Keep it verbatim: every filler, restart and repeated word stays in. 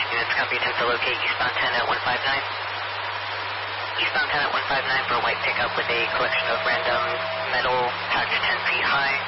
Units copy, attempt to locate eastbound ten at one five nine. Eastbound ten at one five nine for a white pickup with a collection of random metal packed ten feet high.